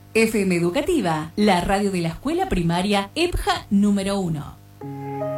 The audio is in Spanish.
FM Educativa, la radio de la escuela primaria EPJA número 1.